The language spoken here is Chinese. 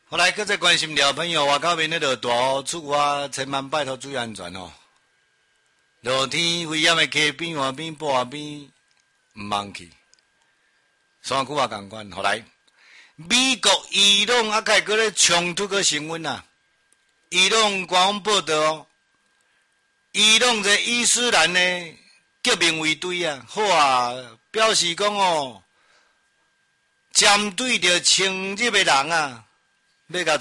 后来，搁再关心了朋友，外口面那落大雨，出外千万拜托注意安全哦。落天危险的溪边、河边、坡边，唔茫去。山区也共款。后来，美国伊朗啊，开搁咧冲突个新闻啊，伊朗官方报道哦，伊朗这伊斯兰呢革命卫队啊，好啊，表示讲哦，针对着侵入的人啊，要甲